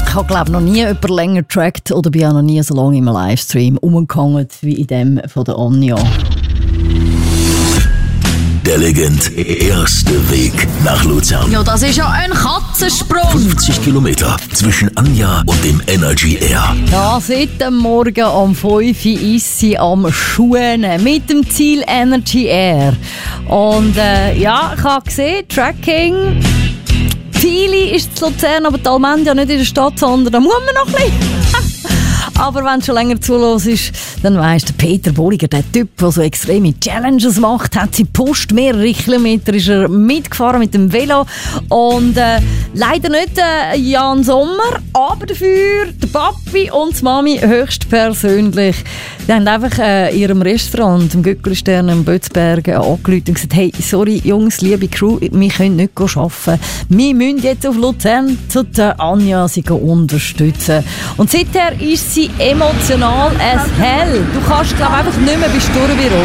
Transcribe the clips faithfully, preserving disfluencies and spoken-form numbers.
Ich habe, glaube noch nie jemanden länger getrackt oder bin auch noch nie so lange im Livestream umgehangen wie in dem von der Anja. Der Legend erste Weg nach Luzern. Ja, das ist ja ein Katzensprung. fünfzig Kilometer zwischen Anja und dem Energy Air. Ja, seit dem Morgen um fünf Uhr ist sie am Schuhen mit dem Ziel Energy Air. Und äh, ja, ich habe gesehen, Tracking. Viele ist zu Luzern, aber die Almendia nicht in der Stadt, sondern da muss man noch ein bisschen. Aber wenn du schon länger zuhörst, dann weisst der Peter Bolliger, der Typ, der so extreme Challenges macht, hat sie Post mehrere Kilometer, ist er mitgefahren mit dem Velo. Und äh, leider nicht äh, Jan Sommer, aber dafür der Papi und die Mami höchstpersönlich. Die haben einfach äh, in ihrem Restaurant, im Göckli-Stern in Bötzbergen, angerufen und gesagt, hey, sorry Jungs, liebe Crew, wir können nicht arbeiten. Wir müssen jetzt auf Luzern zu der Anja sie unterstützen. Und seither ist sie emotional as hell. Du kannst, glaube ich, einfach nicht mehr bis Sturmbüro,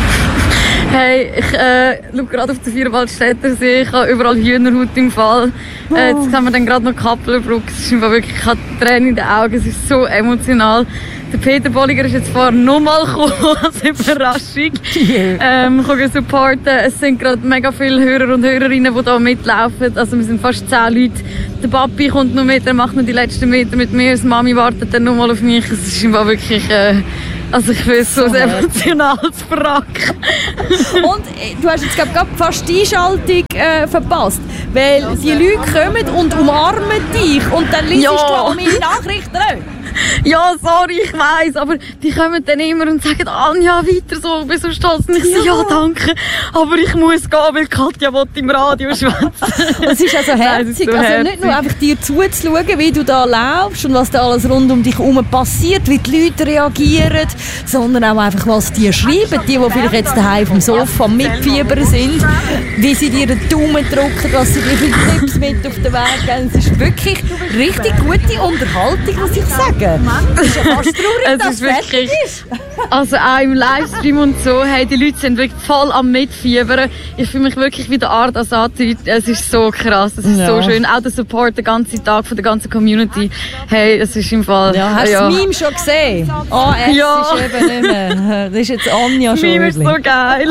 gell? Hey, ich äh, schaue gerade auf den Vierwaldstätter See, ich habe überall Hühnerhaut im Fall. Oh. Äh, jetzt haben wir dann gerade noch Kappelbrück. Es ist einfach wirklich, ich habe Tränen in den Augen, es ist so emotional. Der Peter Bolliger ist jetzt vorher nochmal gekommen, als Überraschung. Yeah. Ähm, ich supporten. Es sind gerade mega viele Hörer und Hörerinnen, die hier mitlaufen. Also wir sind fast zehn Leute. Der Papi kommt noch mit, er macht noch die letzten Meter mit mir. Die Mami wartet dann nochmal auf mich. Es ist einfach wirklich... Äh, Also ich will so ein emotionales Wrack. Und äh, du hast jetzt glaub, glaub, fast die Einschaltung äh, verpasst. Weil die Leute kommen und umarmen dich. Und dann liest ja. du auch meine Nachrichten auch. Ja, sorry, ich weiss, aber die kommen dann immer und sagen, Anja, weiter so, ich bin so stolz. Und ich ja. so, ja, danke, aber ich muss gehen, weil Katja will im Radio schwätzen. Es ist also herzig, so also herzig. Nicht nur einfach dir zuzuschauen, wie du da laufst und was da alles rund um dich herum passiert, wie die Leute reagieren, sondern auch einfach, was die schreiben, die, die vielleicht jetzt daheim vom Sofa mitfiebern sind, wie sie dir den Daumen drücken, dass sie dir Tipps mit auf den Weg geben. Es ist wirklich richtig gute Unterhaltung, muss ich sagen. Es ist ja fast traurig, dass es fertig ist. Also auch im Livestream und so, hey, die Leute sind wirklich voll am Mitfiebern. Ich fühle mich wirklich wie der Art Asati. Es ist so krass, es ist ja. so schön. Auch der Support den ganzen Tag von der ganzen Community. Hey, es ist im Fall... Ja, hast du ja. das Meme schon gesehen? Ah, es ja. ist eben nicht mehr. Das ist jetzt Anja schon. Das Meme ist so geil.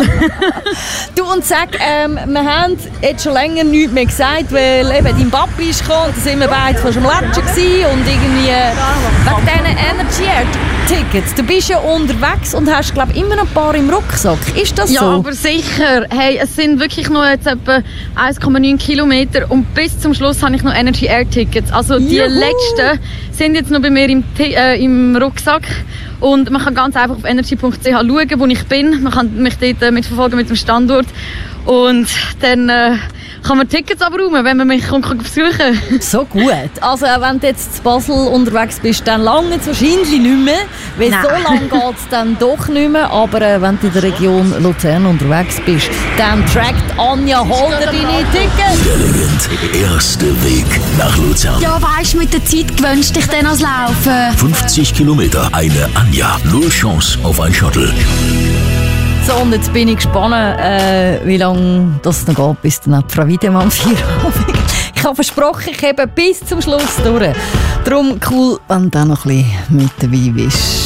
Du, und sag, ähm, wir haben jetzt schon länger nichts mehr gesagt, weil eben dein Papi ist gekommen und da sind wir beide fast am Latschen gewesen und irgendwie... Wegen diesen Energy Air Tickets. Du bist ja unterwegs und hast, glaube ich, immer noch ein paar im Rucksack. Ist das ja, so? Ja, aber sicher. Hey, es sind wirklich noch jetzt etwa eins Komma neun Kilometer und bis zum Schluss habe ich noch Energy Air Tickets. Also die Juhu. letzten sind jetzt noch bei mir im, äh, im Rucksack. Und man kann ganz einfach auf energy punkt c h schauen, wo ich bin. Man kann mich dort äh, mitverfolgen mit dem Standort. Und dann äh, kann man Tickets abräumen, wenn man mich kommt, kommt besuchen. So gut. Also wenn du jetzt in Basel unterwegs bist, dann lange es wahrscheinlich nicht mehr. Weil Nein. so lange geht es dann doch nicht mehr. Aber äh, wenn du in der Region Luzern unterwegs bist, dann trackt Anja Holder deine Tickets. Der Legend erste Weg nach Luzern. Ja, weisst, mit der Zeit gewünscht dich dann ans Laufen. fünfzig Kilometer, eine Anja. Null Chance auf ein Shuttle. So, und jetzt bin ich gespannt, äh, wie lange das noch geht, bis dann die Frau Wiedemann vier Abend. Ich habe versprochen, ich habe bis zum Schluss durch. Darum cool, wenn du auch noch ein bisschen mit dabei bist.